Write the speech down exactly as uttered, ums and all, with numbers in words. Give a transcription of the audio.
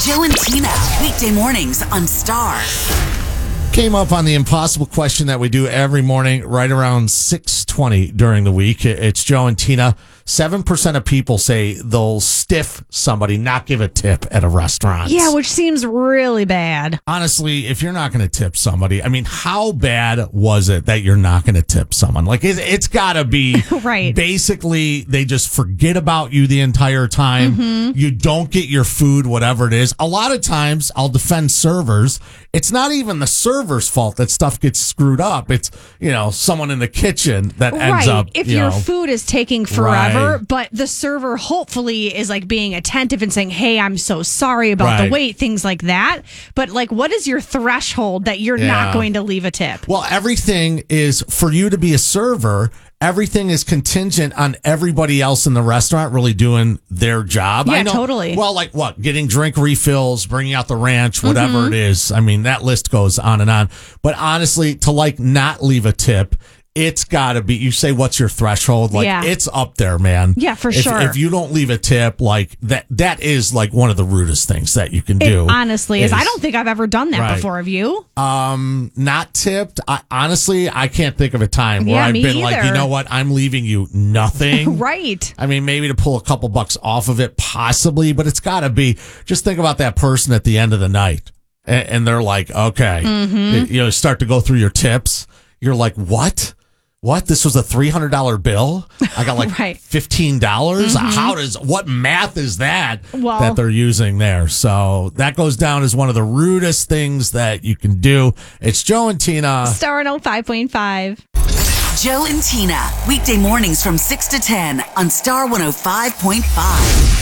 Joe and Tina, weekday mornings on Star. Came up on the impossible question that we do every morning right around six twenty during the week. It's Joe and Tina. seven percent of people say they'll stiff somebody, not give a tip at a restaurant. Yeah, which seems really bad. Honestly, if you're not going to tip somebody, I mean, how bad was it that you're not going to tip someone? Like, it, it's got to be right. Basically, they just forget about you the entire time. Mm-hmm. You don't get your food, whatever it is. A lot of times, I'll defend servers. It's not even the server's fault that stuff gets screwed up. It's, you know, someone in the kitchen that ends right. up, If you your know, food is taking forever, right. but the server hopefully is like being attentive and saying, hey, I'm so sorry about Right. the wait, things like that. But like, what is your threshold that you're Yeah. not going to leave a tip? Well, everything is, for you to be a server, everything is contingent on everybody else in the restaurant really doing their job. Yeah, I know, totally. Well, like what? Getting drink refills, bringing out the ranch, whatever Mm-hmm. it is. I mean, that list goes on and on. But honestly, to like not leave a tip, it's got to be, you say, what's your threshold? Like, Yeah. it's up there, man. Yeah, for if, sure. If you don't leave a tip, like that, that is like one of the rudest things that you can It do. honestly is. I don't think I've ever done that Right. before. Have you? Um, not tipped. I, honestly, I can't think of a time where Yeah, I've me been like, either. you know what, I'm leaving you nothing. Right. I mean, maybe to pull a couple bucks off of it, possibly, but it's got to be. Just think about that person at the end of the night, and, and they're like, okay, Mm-hmm. you know, start to go through your tips. You're like, what? What? This was a three hundred dollars bill? I got like Right. fifteen dollars? How does, what math is that Well- that they're using there? So that goes down as one of the rudest things that you can do. It's Joe and Tina. Star one oh five point five. Joe and Tina, weekday mornings from six to ten on Star one oh five point five.